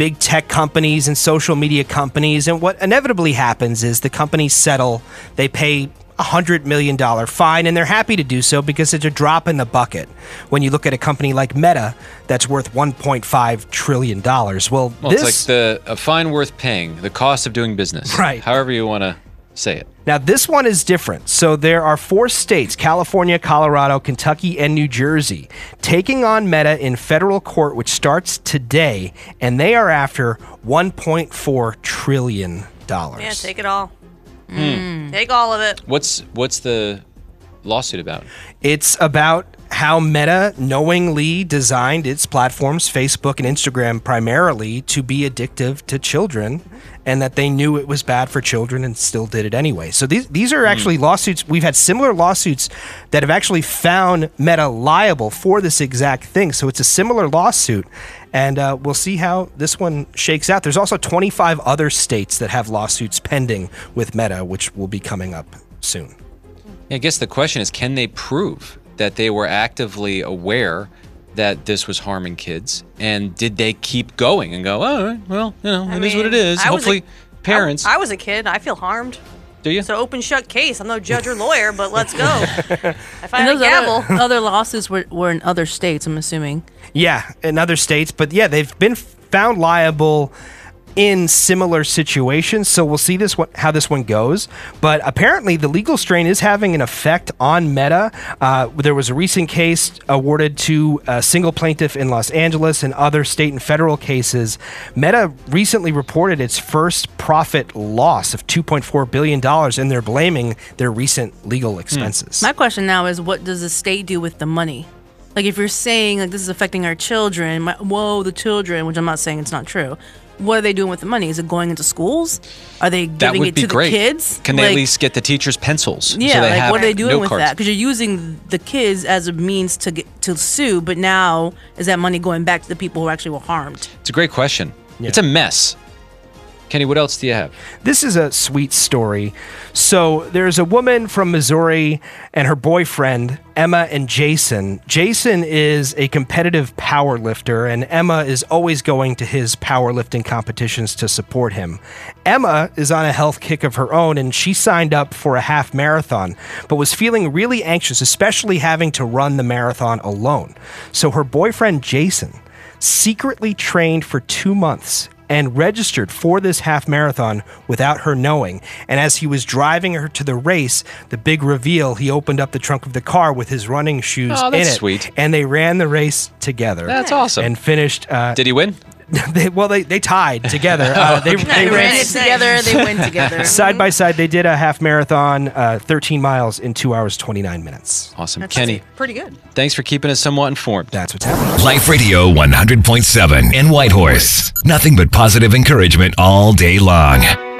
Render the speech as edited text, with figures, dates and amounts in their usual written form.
big tech companies and social media companies. And what inevitably happens is the companies settle, they pay $100 million fine, and they're happy to do so because it's a drop in the bucket. When you look at a company like Meta that's worth $1.5 trillion. Well, it's like a fine worth paying, the cost of doing business. Right. However you want to say it. Now, this one is different. So there are 4 states, California, Colorado, Kentucky, and New Jersey, taking on Meta in federal court, which starts today, and they are after $1.4 trillion. Yeah, take it all. Take all of it. What's the lawsuit about? It's about how Meta knowingly designed its platforms, Facebook and Instagram primarily, to be addictive to children, and that they knew it was bad for children and still did it anyway. So these are actually lawsuits. We've had similar lawsuits that have actually found Meta liable for this exact thing. So it's a similar lawsuit, and we'll see how this one shakes out. There's also 25 other states that have lawsuits pending with Meta, which will be coming up soon. I guess the question is, can they prove that they were actively aware that this was harming kids, and did they keep going and go, oh, well, it is what it is. Hopefully, parents. I was a kid. I feel harmed. Do you? It's an open shut case. I'm no judge or lawyer, but let's go. If I had a those gavel. other lawsuits were in other states, I'm assuming. Yeah, in other states, but yeah, they've been found liable in similar situations, so we'll see how this one goes. But apparently the legal strain is having an effect on Meta. There was a recent case awarded to a single plaintiff in Los Angeles and other state and federal cases. Meta recently reported its first profit loss of $2.4 billion, and they're blaming their recent legal expenses. My question now is, what does the state do with the money? Like, if you're saying, like, this is affecting our children, the children, which I'm not saying it's not true. What are they doing with the money? Is it going into schools? Are they giving it to the kids? Can they at least get the teachers pencils? Yeah, so they have what are they doing with cards? that? Because you're using the kids as a means to sue, but now is that money going back to the people who actually were harmed? It's a great question. Yeah. It's a mess. Kenny, what else do you have? This is a sweet story. So there's a woman from Missouri and her boyfriend, Emma and Jason. Jason is a competitive power lifter, and Emma is always going to his powerlifting competitions to support him. Emma is on a health kick of her own, and she signed up for a half marathon, but was feeling really anxious, especially having to run the marathon alone. So her boyfriend, Jason, secretly trained for 2 months and registered for this half marathon without her knowing. And as he was driving her to the race, the big reveal, he opened up the trunk of the car with his running shoes in it. That's sweet. And they ran the race together. That's awesome. And finished. Did he win? They tied together. They ran it together. They win together. Side by side, they did a half marathon, 13 miles in 2 hours, 29 minutes. Awesome. That's Kenny, pretty good. thanks for keeping us somewhat informed. That's what's happening. Life Radio 100.7 in Whitehorse. Nothing but positive encouragement all day long.